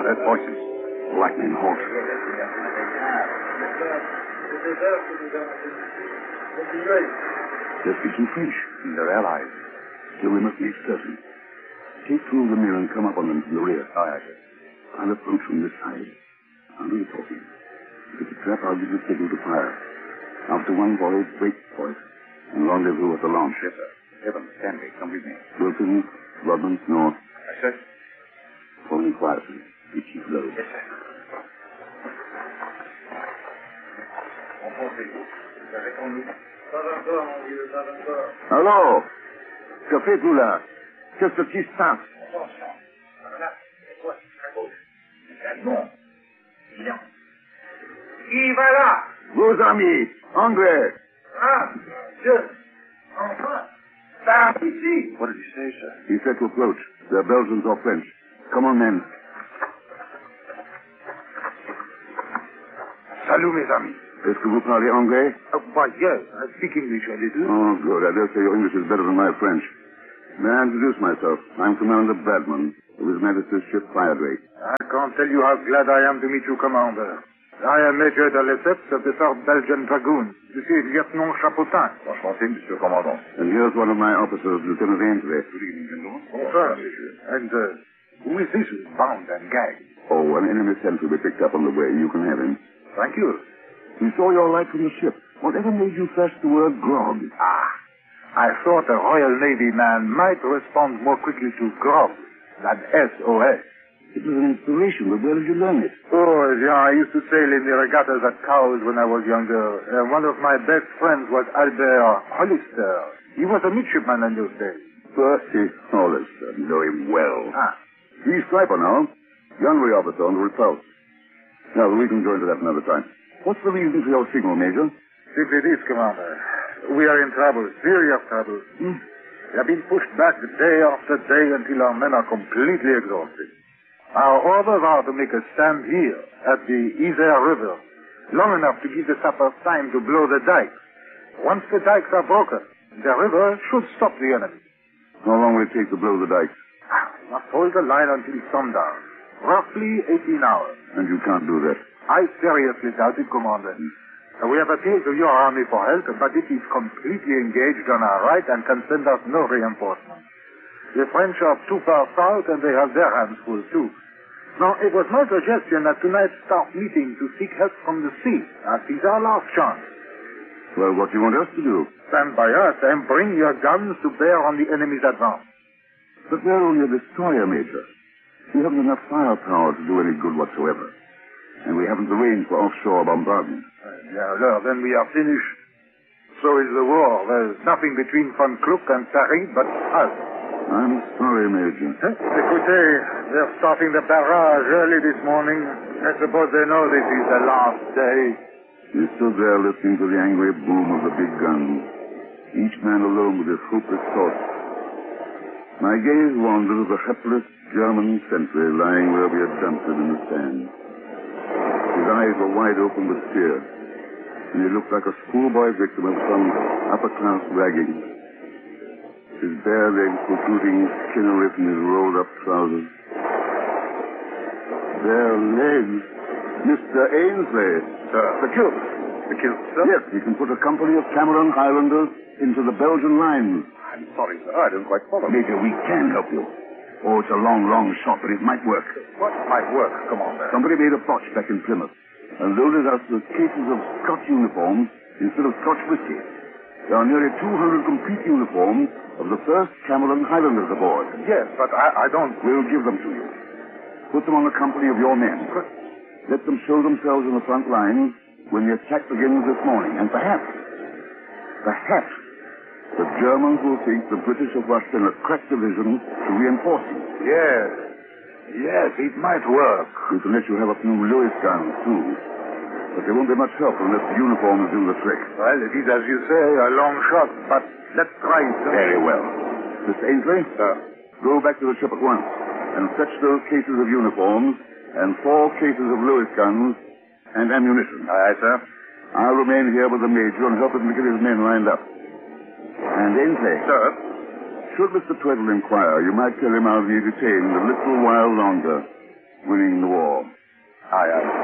There's voices. Black men, halt. They speak in French. They're allies. Still, we must make certain. Take two of the men and come up on them from the rear. Aye, sir. I'll approach from this side. I'll do the talking. If it's a trap, I'll give the signal to fire. After one volley, break for it. And rendezvous at the launch. Yes, sir. Evans, Stanley, come with me. Wilson, Rodman, North. Yes, sir. Follow me quietly. Be chief low. Yes, sir. Allô? Que faites-vous là? Qu'est-ce qui se passe? Qui va là? Vos amis, anglais. Ah, monsieur. Enfin. Par ici. What did he say, sir? He said to approach. They're Belgians or French. Come on, men. Salut, mes amis. Est-ce que vous parlez anglais? Why, yes. I speak English a little. Oh, good. I dare say your English is better than my French. May I introduce myself? I'm Commander Bradman of His Majesty's ship Firedrake. I can't tell you how glad I am to meet you, Commander. I am Major de Lesseps of the 3rd Belgian Dragoons. You see, Lieutenant Chapotin. Enchanté, Monsieur Commandant. And here's one of my officers, Lieutenant Ainsley. Good evening, gentlemen. Sir. And who is this bound and gagged? Oh, an enemy sentry we picked up on the way. You can have him. Thank you. We saw your light from the ship. Whatever made you flash the word grog? I thought a Royal Navy man might respond more quickly to grog than SOS. It was an inspiration, but where did you learn it? Oh, yeah, I used to sail in the regattas at Cowes when I was younger. One of my best friends was Albert Hollister. He was a midshipman in those days. Percy Hollister. Know him well. He's Striper now. Gunnery officer on the Repulse. Now, we can go into that another time. What's the reason for your signal, Major? Simply this, Commander. We are in trouble, serious trouble. We have been pushed back day after day until our men are completely exhausted. Our orders are to make a stand here at the Isère River, long enough to give the sappers time to blow the dikes. Once the dikes are broken, the river should stop the enemy. How long will it take to blow the dikes? We must hold the line until sundown. Roughly 18 hours. And you can't do that. I seriously doubt it, Commander. We have appealed to your army for help, but it is completely engaged on our right and can send us no reinforcements. The French are too far south, and they have their hands full, too. Now, it was my suggestion that tonight start meeting to seek help from the sea, as is our last chance. Well, what do you want us to do? Stand by us and bring your guns to bear on the enemy's advance. But we're only a destroyer, Major. We haven't enough firepower to do any good whatsoever. And we haven't the range for offshore bombardment. Then we are finished. So is the war. There's nothing between Von Kluck and Paris but us. I'm sorry, Major. Écoutez, they're starting the barrage early this morning. I suppose they know this is the last day. We stood there listening to the angry boom of the big guns, each man alone with his hopeless thoughts. My gaze wandered to the hapless German sentry lying where we had dumped him in the sand. His eyes were wide open with fear, and he looked like a schoolboy victim of some upper-class ragging. His bare legs protruding skinnery from his rolled-up trousers. Their legs? Mr. Ainsley. Sir. The kill, sir? Yes, he can put a company of Cameron Highlanders into the Belgian lines. I'm sorry, sir. I don't quite follow. Major, we can help you. Oh, it's a long, long shot, but it might work. What might work? Come on, sir. Somebody made a botch back in Plymouth and loaded us with cases of Scotch uniforms instead of Scotch whiskey. There are nearly 200 complete uniforms of the 1st Cameron Highlanders aboard. Yes, but I don't... We'll give them to you. Put them on a company of your men. Let them show themselves in the front lines when the attack begins this morning. And perhaps, the Germans will think the British have rushed in a crack division to reinforce them. Yes, it might work. We can let you have a few Lewis guns, too. But they won't be much help unless the uniforms do the trick. Well, it is, as you say, a long shot, but let's try it. Very well. Mr. Ainsley? Sir. Go back to the ship at once and fetch those cases of uniforms and 4 cases of Lewis guns and ammunition. Aye, sir. I'll remain here with the Major and help him to get his men lined up. And Ainsley. Sir. Should Mr. Tweddle inquire, you might tell him I'll be detained a little while longer. winning the war. Aye, aye.